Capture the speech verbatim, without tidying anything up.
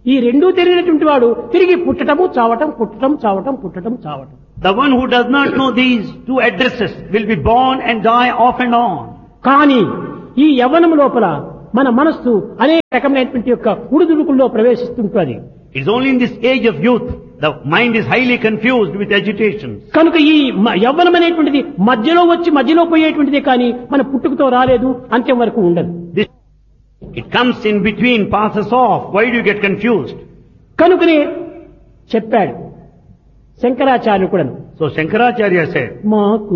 ఈ రెండూ తెలియనటువంటి వాడు తిరిగి పుట్టటము చావటం పుట్టటం చావటం పుట్టటం చావటం. The one who does not know these two addresses will be born and die off and on. కానీ ఈ యవ్వనం లోపల మన మనస్సు అనేక రకమైనటువంటి యొక్క ఉడుదుడుకుల్లో ప్రవేశిస్తుంటుంది. It's only in this age of youth the mind is highly confused with agitations. కనుక ఈ మ- యవ్వనం అనేటువంటిది మధ్యలో వచ్చి మధ్యలో పోయేటువంటిదే కానీ మన పుట్టుకతో రాలేదు, అంత్యం వరకు ఉండదు. This, it comes in between, passes off. Why do you get confused? కనుకనే చెప్పాడు శంకరాచార్యుడు కూడా, So Shankaracharya said, మాకు